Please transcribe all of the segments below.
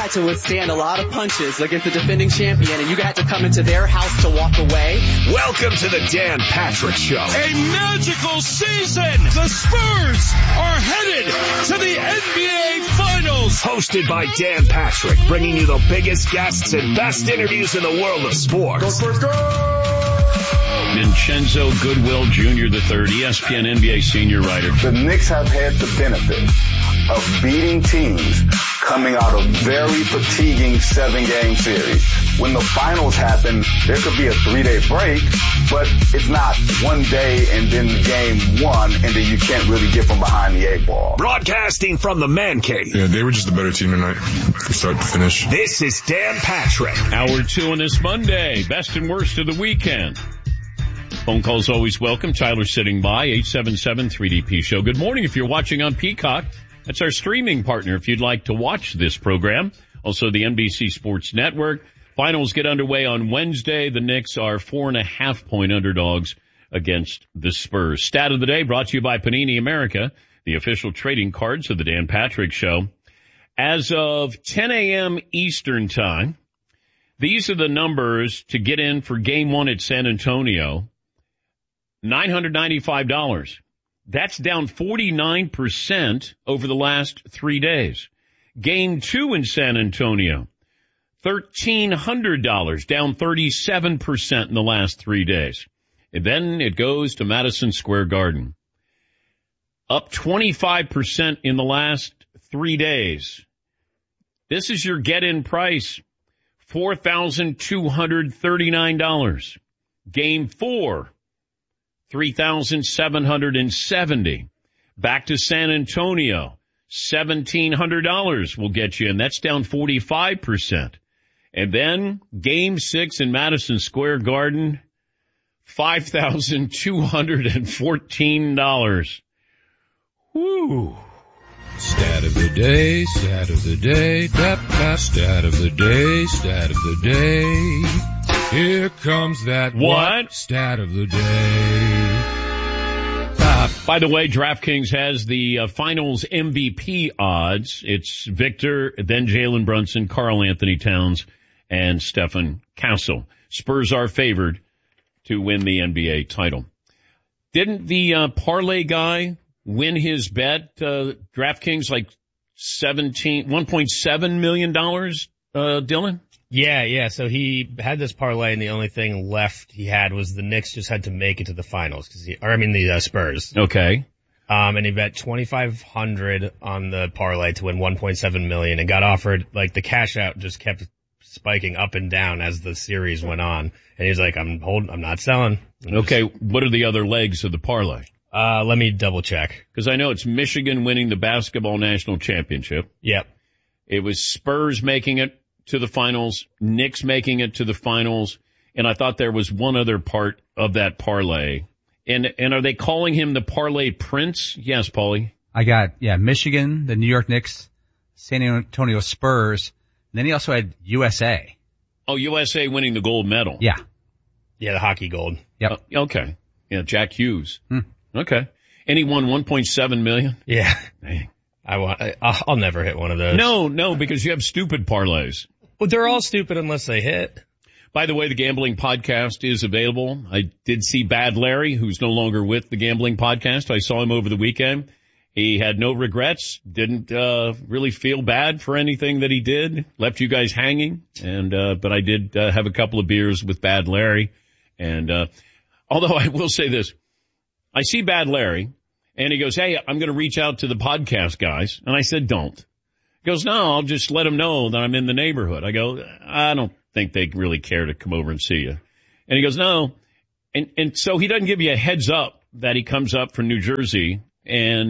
had to withstand a lot of punches against the defending champion, and you had to come into their house to walk away. Welcome to the Dan Patrick Show. A magical season! The Spurs are headed to the NBA Finals! Hosted by Dan Patrick, bringing you the biggest guests and best interviews in the world of sports. Go Spurs, go! Vincenzo Goodwill Jr. III, ESPN NBA senior writer. The Knicks have had the benefit of beating teams coming out of very fatiguing 7-game series. When the finals happen, there could be a 3-day break, but it's not one day and then game one, and then you can't really get from behind the 8-ball. Broadcasting from the Man Cave. Yeah, they were just a better team tonight from start to finish. This is Dan Patrick. Hour 2 on this Monday. Best and worst of the weekend. Phone calls always welcome. Tyler sitting by, 877-3DP-SHOW. Good morning if you're watching on Peacock. That's our streaming partner if you'd like to watch this program. Also the NBC Sports Network. Finals get underway on Wednesday. The Knicks are 4.5-point underdogs against the Spurs. Stat of the day brought to you by Panini America, the official trading cards of the Dan Patrick Show. As of 10 a.m. Eastern Time, these are the numbers to get in for Game 1 at San Antonio. $995. That's down 49% over the last 3 days. Game 2 in San Antonio, $1,300, down 37% in the last 3 days. And then it goes to Madison Square Garden, up 25% in the last 3 days. This is your get-in price, $4,239. Game 4, $3,770. Back to San Antonio, $1,700 will get you in. That's down 45%. And then Game 6 in Madison Square Garden, $5,214. Woo. Stat of the day, stat of the day, stat of the day, stat of the day. Here comes that what? Stat of the day. By the way, DraftKings has the finals MVP odds. It's Victor, then Jalen Brunson, Karl Anthony Towns, and Stephen Castle. Spurs are favored to win the NBA title. Didn't the parlay guy win his bet, DraftKings, like $1.7 million, Dylan? Yeah. So he had this parlay, and the only thing left he had was the Knicks just had to make it to the finals, the Spurs. Okay. And he bet 2,500 on the parlay to win 1.7 million, and got offered, like, the cash out just kept spiking up and down as the series went on. And he's like, I'm not selling. Okay. What are the other legs of the parlay? Let me double check. Cause I know it's Michigan winning the basketball national championship. Yep. It was Spurs making it to the finals, Knicks making it to the finals, and I thought there was one other part of that parlay. And are they calling him the parlay prince? Yes, Paulie. I got, Michigan, the New York Knicks, San Antonio Spurs, and then he also had USA. Oh, USA winning the gold medal. Yeah. Yeah, the hockey gold. Yep. Okay. Yeah, Jack Hughes. Okay. And he won 1.7 million? Yeah. Dang. I'll never hit one of those. No, because you have stupid parlays. Well, they're all stupid unless they hit. By the way, the Gambling Podcast is available. I did see Bad Larry, who's no longer with the Gambling Podcast. I saw him over the weekend. He had no regrets, didn't really feel bad for anything that he did, left you guys hanging. But I did have a couple of beers with Bad Larry. And although I will say this, I see Bad Larry, and he goes, hey, I'm going to reach out to the podcast guys. And I said, don't. He goes, no, I'll just let them know that I'm in the neighborhood. I go, I don't think they really care to come over and see you. And he goes, no. And so he doesn't give you a heads up that he comes up from New Jersey. And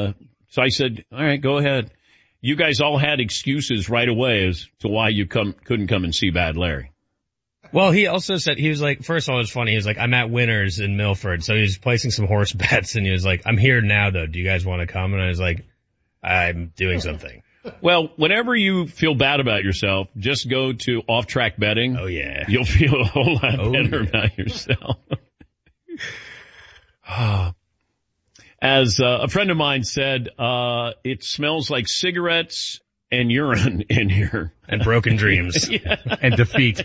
so I said, all right, go ahead. You guys all had excuses right away as to why you couldn't come and see Bad Larry. Well, he also said, he was like, first of all, it was funny. He was like, I'm at Winners in Milford. So he was placing some horse bets, and he was like, I'm here now, though. Do you guys want to come? And I was like, I'm doing something. Well, whenever you feel bad about yourself, just go to Off Track Betting. Oh, yeah. You'll feel a whole lot better about yourself. As a friend of mine said, it smells like cigarettes and urine in here. And broken dreams. Yeah. And defeat.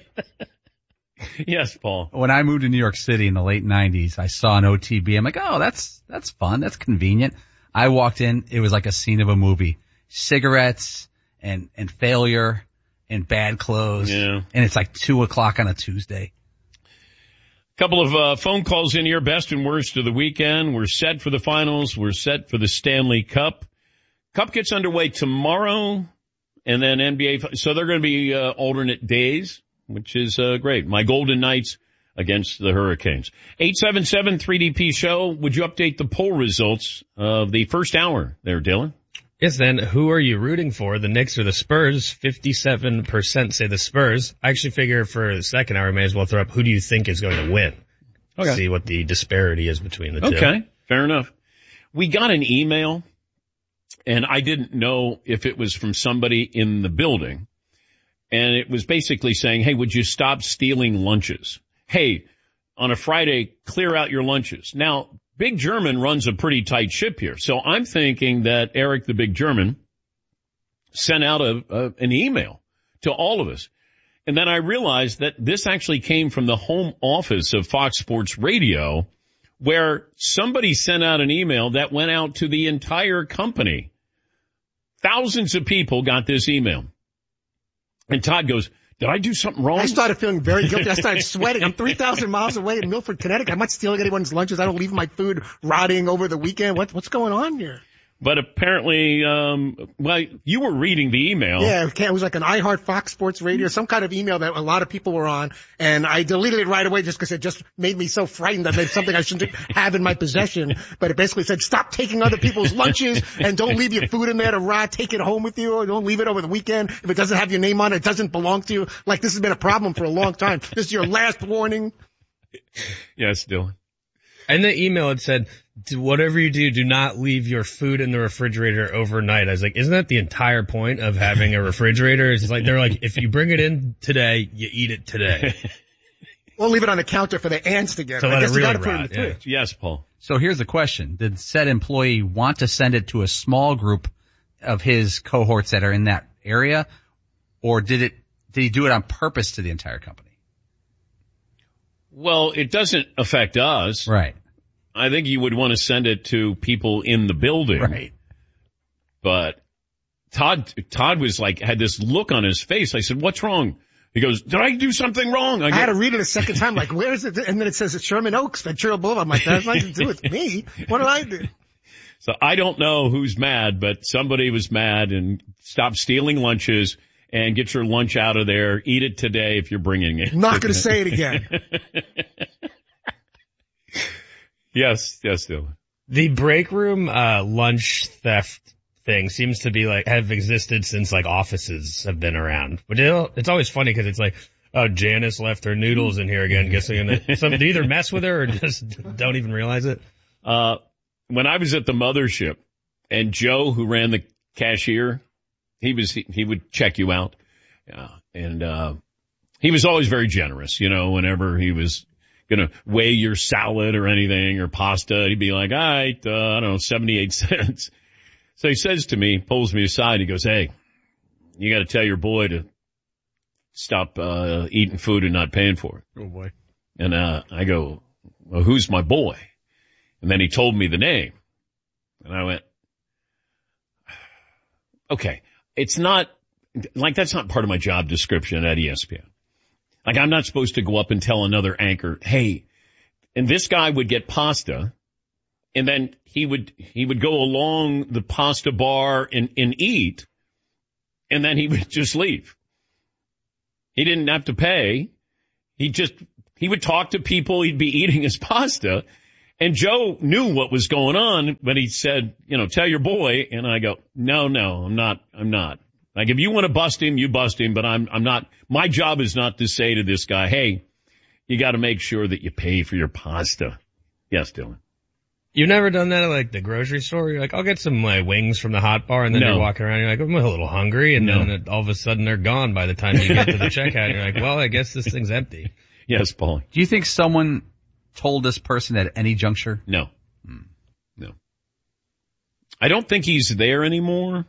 Yes, Paul. When I moved to New York City in the late 90s, I saw an OTB. I'm like, oh, that's fun. That's convenient. I walked in. It was like a scene of a movie. Cigarettes and failure and bad clothes. Yeah. And it's like 2:00 on a Tuesday. Couple of phone calls in here, best and worst of the weekend. We're set for the finals. We're set for the Stanley Cup. Cup gets underway tomorrow, and then NBA. So they're going to be alternate days, which is great. My Golden Knights against the Hurricanes. 877-3DP Show. Would you update the poll results of the first hour there, Dylan? Yes, then who are you rooting for, the Knicks or the Spurs? 57% say the Spurs. I actually figure for the second hour, I may as well throw up who do you think is going to win? Okay. See what the disparity is between the two. Okay, fair enough. We got an email, and I didn't know if it was from somebody in the building. And it was basically saying, hey, would you stop stealing lunches? Hey, on a Friday, clear out your lunches. Now, Big German runs a pretty tight ship here. So I'm thinking that Eric the Big German sent out an email to all of us. And then I realized that this actually came from the home office of Fox Sports Radio, where somebody sent out an email that went out to the entire company. Thousands of people got this email. And Todd goes, did I do something wrong? I started feeling very guilty. I started sweating. I'm 3,000 miles away in Milford, Connecticut. I'm not stealing anyone's lunches. I don't leave my food rotting over the weekend. What's going on here? But apparently, well, you were reading the email. Yeah, it was like an iHeart Fox Sports Radio, some kind of email that a lot of people were on, and I deleted it right away just because it just made me so frightened that it's something I shouldn't have in my possession. But it basically said, stop taking other people's lunches and don't leave your food in there to rot. Take it home with you, or don't leave it over the weekend. If it doesn't have your name on it, it doesn't belong to you. Like, this has been a problem for a long time. This is your last warning. Yes, Dylan. And the email had said, whatever you do, do not leave your food in the refrigerator overnight. I was like, isn't that the entire point of having a refrigerator? It's like, they're like, if you bring it in today, you eat it today. We'll leave it on the counter for the ants to get. So I guess really you gotta put it in the rot, fridge. Yes, Paul. So here's the question. Did said employee want to send it to a small group of his cohorts that are in that area, or did he do it on purpose to the entire company? Well, it doesn't affect us. Right. I think you would want to send it to people in the building. Right. But Todd was like, had this look on his face. I said, what's wrong? He goes, did I do something wrong? I had to read it a second time, like, where is it? And then it says it's Sherman Oaks, Ventura Boulevard. I'm like, that has nothing to do with me. What did I do? So I don't know who's mad, but somebody was mad, and stop stealing lunches and get your lunch out of there. Eat it today if you're bringing it. I'm not going to say it again. Yes, Dylan. The break room lunch theft thing seems to be like have existed since like offices have been around. But it's always funny because it's like, oh, Janice left her noodles in here again. Guess they're gonna they either mess with her or just don't even realize it. When I was at the mothership, and Joe, who ran the cashier, he would check you out, and he was always very generous. You know, whenever he was gonna weigh your salad or anything or pasta, he'd be like, all right, I don't know, 78 cents. So he says to me, pulls me aside, he goes, hey, you got to tell your boy to stop eating food and not paying for it. Oh boy. And I go, well, who's my boy? And then he told me the name. And I went, okay, it's not, like, that's not part of my job description at ESPN. Like, I'm not supposed to go up and tell another anchor, hey, and this guy would get pasta, and then he would go along the pasta bar and eat, and then he would just leave. He didn't have to pay. He would talk to people. He'd be eating his pasta. And Joe knew what was going on, but he said, tell your boy. And I go, no, I'm not. Like, if you want to bust him, you bust him, but I'm not. My job is not to say to this guy, hey, you got to make sure that you pay for your pasta. Yes, Dylan. You've never done that at like the grocery store? You're like, I'll get some wings from the hot bar, and then you're walking around, you're like, I'm a little hungry, and then all of a sudden they're gone by the time you get to the checkout, and you're like, well, I guess this thing's empty. Yes, Paul. Do you think someone told this person at any juncture? No. No. I don't think he's there anymore.